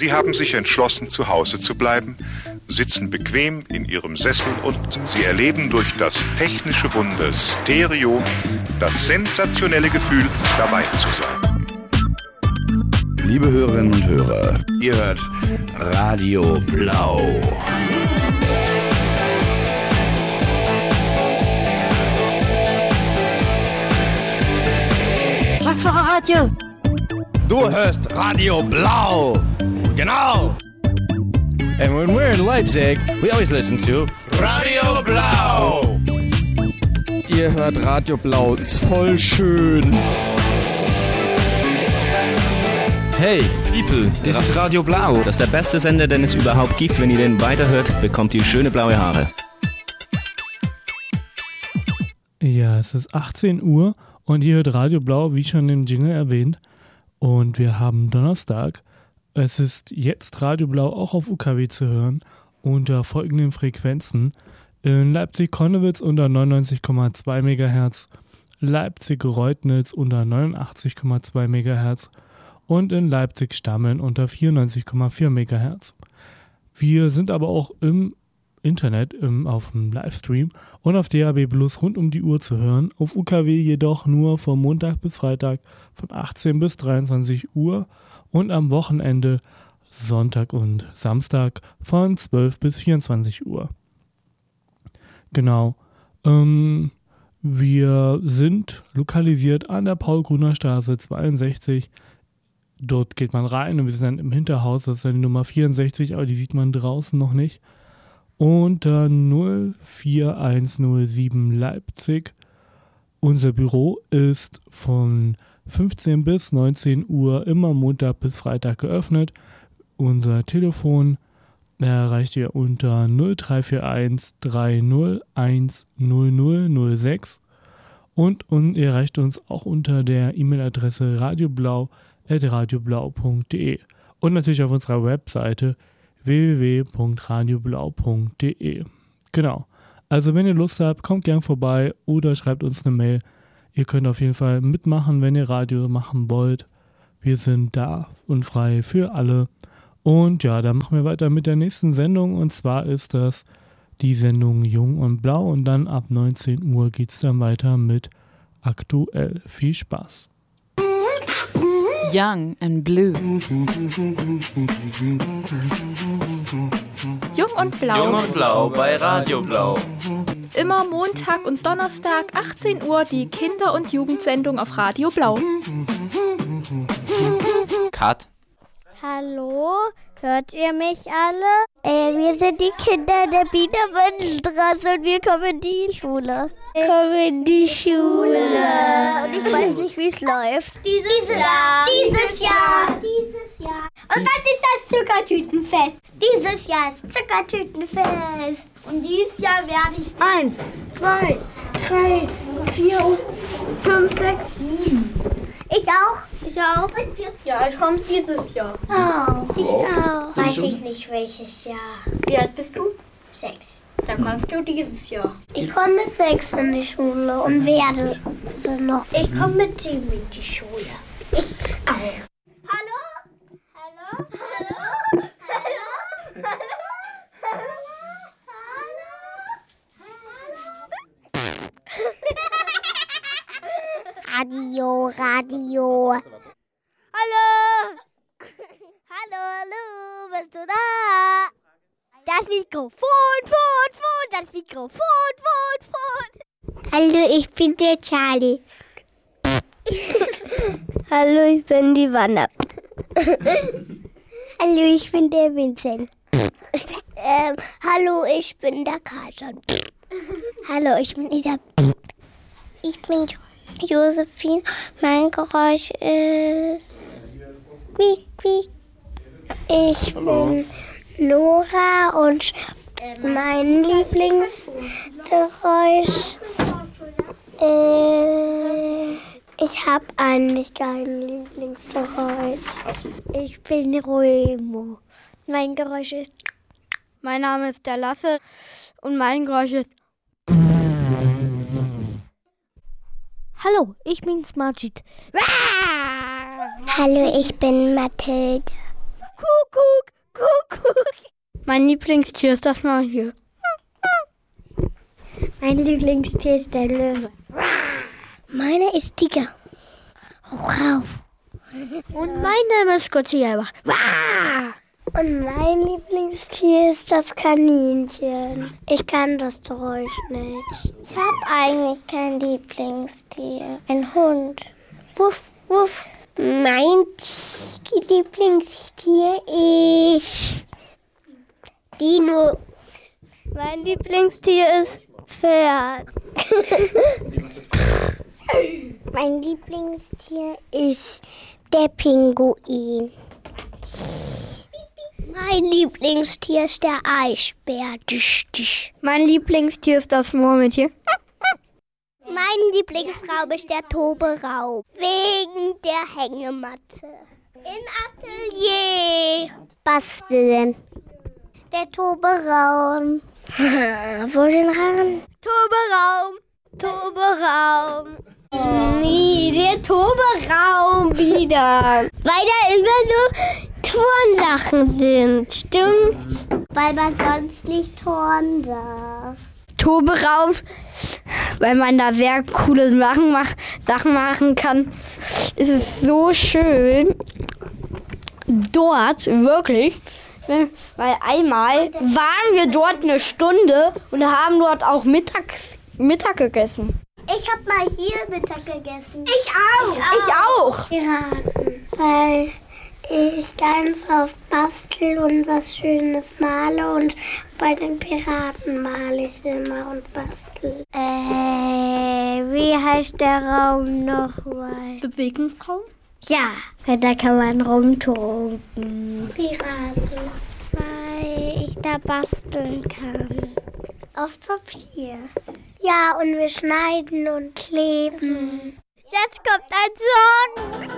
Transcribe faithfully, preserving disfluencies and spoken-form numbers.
Sie haben sich entschlossen, zu Hause zu bleiben, sitzen bequem in ihrem Sessel und sie erleben durch das technische Wunder Stereo das sensationelle Gefühl, dabei zu sein. Liebe Hörerinnen und Hörer, ihr hört Radio Blau. Was für ein Radio? Du hörst Radio Blau. Genau. And when we're in Leipzig, we always listen to Radio Blau. Ihr hört Radio Blau, ist voll schön. Hey, people, das ist Radio Blau. Das ist der beste Sender, den es überhaupt gibt. Wenn ihr den weiterhört, bekommt ihr schöne blaue Haare. Ja, es ist achtzehn Uhr und ihr hört Radio Blau, wie schon im Jingle erwähnt. Und wir haben Donnerstag. Es ist jetzt Radio Blau auch auf U K W zu hören unter folgenden Frequenzen. In Leipzig-Konnewitz unter neunundneunzig Komma zwei Megahertz, Leipzig-Reutnitz unter neunundachtzig Komma zwei Megahertz und in Leipzig-Stammeln unter vierundneunzig Komma vier Megahertz. Wir sind aber auch im Internet, im, auf dem Livestream und auf D A B Plus rund um die Uhr zu hören. Auf U K W jedoch nur von Montag bis Freitag von achtzehn bis dreiundzwanzig Uhr und am Wochenende Sonntag und Samstag von zwölf bis vierundzwanzig Uhr. Genau. Ähm, wir sind lokalisiert an der Paul-Gruner-Straße zweiundsechzig. Dort geht man rein und wir sind im Hinterhaus, das ist dann die Nummer vierundsechzig, aber die sieht man draußen noch nicht. Unter null vier eins null sieben Leipzig. Unser Büro ist von fünfzehn bis neunzehn Uhr immer Montag bis Freitag geöffnet. Unser Telefon erreicht ihr unter null drei vier eins drei null eins null null null sechs und, und ihr erreicht uns auch unter der E-Mail-Adresse radioblau at radioblau punkt de und natürlich auf unserer Webseite w w w punkt radioblau punkt de. Genau. Also wenn ihr Lust habt, kommt gern vorbei oder schreibt uns eine Mail. Ihr könnt auf jeden Fall mitmachen, wenn ihr Radio machen wollt. Wir sind da und frei für alle. Und ja, dann machen wir weiter mit der nächsten Sendung und zwar ist das die Sendung Jung und Blau und dann ab neunzehn Uhr geht es dann weiter mit Aktuell. Viel Spaß. Young and Blue. Jung und Blau. Jung und Blau bei Radio Blau. Immer Montag und Donnerstag achtzehn Uhr die Kinder- und Jugendsendung auf Radio Blau. Cut. Hallo, hört ihr mich alle? Äh, wir sind die Kinder der Biedermannstraße und wir kommen in die Schule. Wir kommen in die Schule. Und ich weiß nicht, wie es läuft. Dieses Jahr. Dieses Jahr. Dieses Jahr. Und dann ist das Zuckertütenfest. Dieses Jahr ist Zuckertütenfest. Und dieses Jahr werde ich eins, zwei, drei, vier, fünf, sechs, sieben. Ich auch. Ich auch. Ja, ich komme dieses Jahr. Oh, ich auch. Weiß ich nicht, welches Jahr. Wie alt bist du? Sechs. Dann kommst du dieses Jahr. Ich komme mit sechs in die Schule und werde also noch. Ich komme mit sieben in die Schule. Ich auch. Hallo? Hallo? Hallo? Hallo? Hallo? Radio, Radio. Hallo. Hallo, hallo, bist du da? Das Mikrofon, Fon, Fon, das Mikrofon, Fon, Fon. Hallo, ich bin der Charlie. Hallo, ich bin die Wanne. Hallo, ich bin der Vincent. ähm, hallo, ich bin der Carlson. Hallo, ich bin Isa. Ich bin Josephine. Mein Geräusch ist quiek, quiek. Ich Hallo. bin Nora und mein Lieblingsgeräusch äh, ich habe eigentlich kein Lieblingsgeräusch. Ich bin Remo. Mein Geräusch ist... Mein Name ist der Lasse und mein Geräusch ist... Hallo, ich bin's Majid. Hallo, ich bin Mathilde. Kuckuck. Kuckuck, Kuckuck. Mein Lieblingstier ist das Mauertier. Mein Lieblingstier ist der Löwe. Meine ist Tiger. Wow. Und mein Name ist Godzilla. Und mein Lieblingstier ist das Kaninchen. Ich kann das Geräusch nicht. Ich habe eigentlich kein Lieblingstier. Ein Hund. Wuff, wuff. Mein Lieblingstier ist Dino. Mein Lieblingstier ist Pferd. Mein Lieblingstier ist der Pinguin. Mein Lieblingstier ist der Eisbär. Mein Lieblingstier ist das Murmeltier. Mein Lieblingsraum ist der Toberaum. Wegen der Hängematte. Im Atelier. Basteln. Der Toberaum. Wo den Rahmen? Toberaum, Toberaum. Nie, der Toberaum wieder. Weil da immer so Turnsachen sind, stimmt? Weil man sonst nicht turnen darf. Toberaum, weil man da sehr coole Sachen, mach, Sachen machen kann. Es ist so schön. Dort, wirklich. Weil einmal waren wir dort eine Stunde und haben dort auch Mittag, Mittag gegessen. Ich hab mal hier Mittag gegessen. Ich auch. Ich auch. Piraten. Weil ich ganz oft bastel und was Schönes male und bei den Piraten male ich immer und bastel. Äh, wie heißt der Raum nochmal? Bewegungsraum? Ja, weil da kann man rumtoben. Piraten, weil ich da basteln kann. Aus Papier. Ja, und wir schneiden und kleben. Jetzt kommt ein Song.